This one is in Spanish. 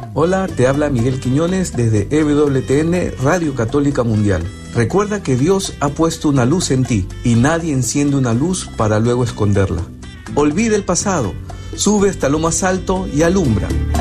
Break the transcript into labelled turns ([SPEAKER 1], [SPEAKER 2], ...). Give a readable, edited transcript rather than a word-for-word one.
[SPEAKER 1] Hola, te habla Miguel Quiñones desde EWTN, Radio Católica Mundial. Recuerda que Dios ha puesto una luz en ti y nadie enciende una luz para luego esconderla. Olvida el pasado, sube hasta lo más alto y alumbra.